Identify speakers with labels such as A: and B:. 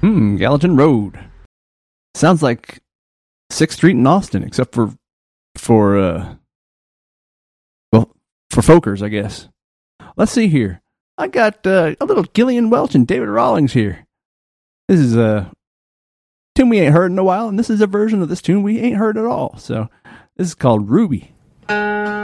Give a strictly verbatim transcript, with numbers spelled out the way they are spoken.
A: Hmm, Gallatin Road. Sounds like sixth Street in Austin, except for, for, uh, well, for folkers, I guess. Let's see here. I got uh, a little Gillian Welch and David Rawlings here. This is a tune we ain't heard in a while, and this is a version of this tune we ain't heard at all. So this is called Ruby.